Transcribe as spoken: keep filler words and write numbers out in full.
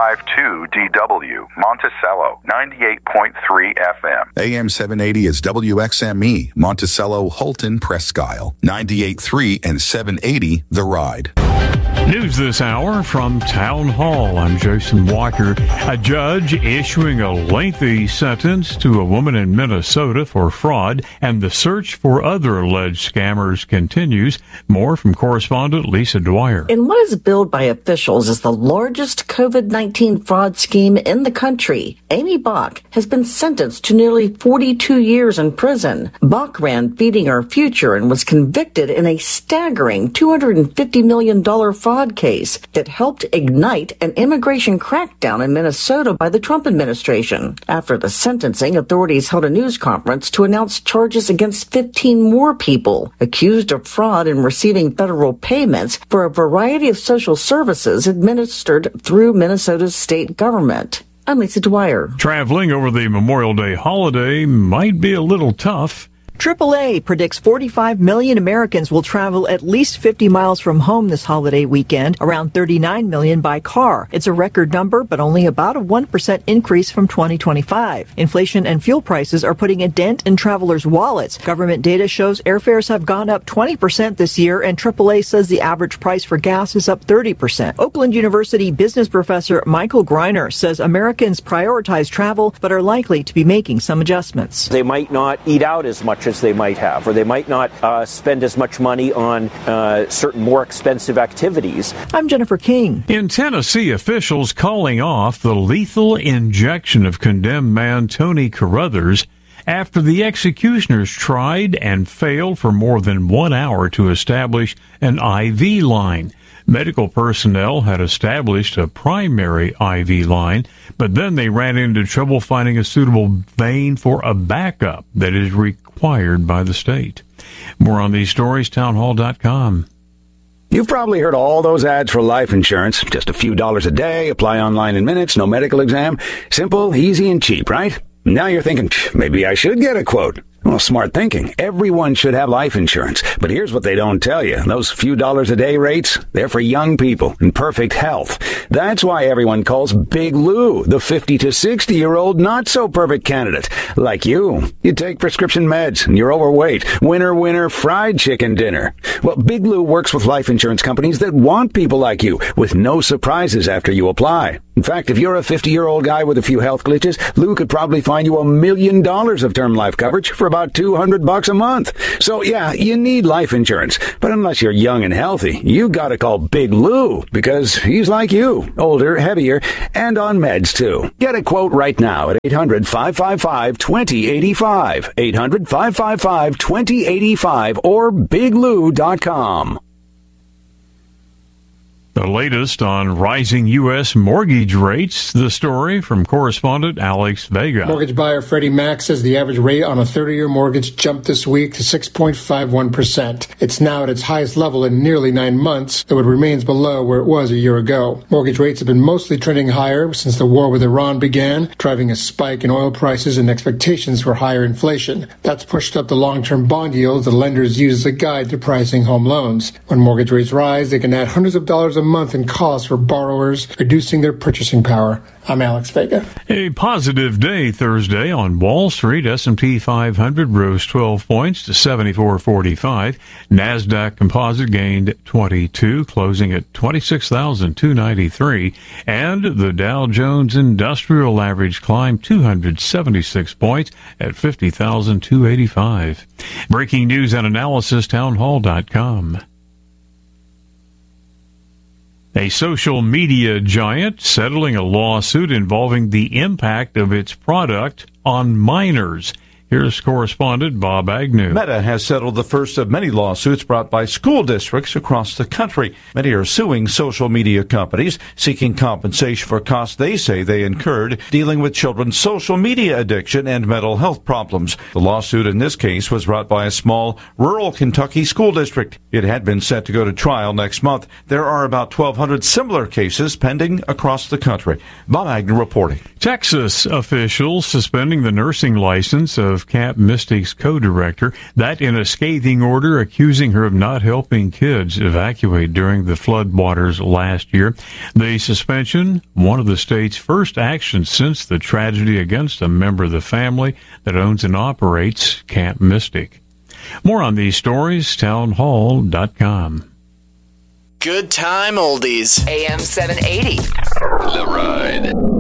fifty-two D W, Monticello, ninety-eight point three F M. A M seven eighty is W X M E, Monticello, Holton, Presque Isle, ninety-eight point three and seven eighty The Ride. News this hour from Town Hall. I'm Jason Walker. A judge issuing a lengthy sentence to a woman in Minnesota for fraud, and the search for other alleged scammers continues. More from correspondent Lisa Dwyer. In what is billed by officials as the largest COVID nineteen fraud scheme in the country, Amy Bach has been sentenced to nearly forty-two years in prison. Bach ran Feeding Our Future and was convicted in a staggering two hundred fifty million dollars fraud case that helped ignite an immigration crackdown in Minnesota by the Trump administration. After the sentencing, authorities held a news conference to announce charges against fifteen more people accused of fraud in receiving federal payments for a variety of social services administered through Minnesota's state government. I'm Lisa Dwyer. Traveling over the Memorial Day holiday might be a little tough. triple A predicts forty-five million Americans will travel at least fifty miles from home this holiday weekend, around thirty-nine million by car. It's a record number, but only about a one percent increase from twenty twenty-five. Inflation and fuel prices are putting a dent in travelers' wallets. Government data shows airfares have gone up twenty percent this year, and triple A says the average price for gas is up thirty percent. Oakland University business professor Michael Greiner says Americans prioritize travel, but are likely to be making some adjustments. They might not eat out as much as they might have, or they might not uh, spend as much money on uh, certain more expensive activities. I'm Jennifer King. In Tennessee, officials calling off the lethal injection of condemned man Tony Carruthers after the executioners tried and failed for more than one hour to establish an I V line. Medical personnel had established a primary I V line, but then they ran into trouble finding a suitable vein for a backup that is required by the state. More on these stories, townhall dot com. You've probably heard all those ads for life insurance. Just a few dollars a day, apply online in minutes, no medical exam. Simple, easy, and cheap, right? Now you're thinking, maybe I should get a quote. Well, smart thinking. Everyone should have life insurance. But here's what they don't tell you. Those few dollars a day rates, they're for young people in perfect health. That's why everyone calls Big Lou the fifty to sixty-year-old not-so-perfect candidate. Like you. You take prescription meds and you're overweight. Winner, winner, fried chicken dinner. Well, Big Lou works with life insurance companies that want people like you with no surprises after you apply. In fact, if you're a fifty-year-old guy with a few health glitches, Lou could probably find you a million dollars of term life coverage for about two hundred bucks a month. So yeah, you need life insurance. But unless you're young and healthy, you gotta call Big Lou because he's like you, older, heavier, and on meds too. Get a quote right now at eight hundred, five five five, two zero eight five, eight hundred, five five five, two zero eight five, or big lou dot com. The latest on rising U S mortgage rates. The story from correspondent Alex Vega. Mortgage buyer Freddie Mac says the average rate on a thirty-year mortgage jumped this week to six point five one percent. It's now at its highest level in nearly nine months, though it remains below where it was a year ago. Mortgage rates have been mostly trending higher since the war with Iran began, driving a spike in oil prices and expectations for higher inflation. That's pushed up the long-term bond yields the lenders use as a guide to pricing home loans. When mortgage rates rise, they can add hundreds of dollars a month in costs for borrowers, reducing their purchasing power. I'm Alex Vega. A positive day Thursday on Wall Street. S and P five hundred rose twelve points to seventy-four forty-five. NASDAQ Composite gained twenty-two, closing at twenty-six thousand two hundred ninety-three. And the Dow Jones Industrial Average climbed two hundred seventy-six points at fifty thousand two hundred eighty-five. Breaking news and analysis, townhall dot com. A social media giant settling a lawsuit involving the impact of its product on minors. Here's correspondent Bob Agnew. Meta has settled the first of many lawsuits brought by school districts across the country. Many are suing social media companies, seeking compensation for costs they say they incurred dealing with children's social media addiction and mental health problems. The lawsuit in this case was brought by a small rural Kentucky school district. It had been set to go to trial next month. There are about twelve hundred similar cases pending across the country. Bob Agnew reporting. Texas officials suspending the nursing license of of Camp Mystic's co-director, that in a scathing order accusing her of not helping kids evacuate during the floodwaters last year. The suspension, one of the state's first actions since the tragedy against a member of the family that owns and operates Camp Mystic. More on these stories, townhall dot com. Good time oldies. A M seven eighty. The Ride.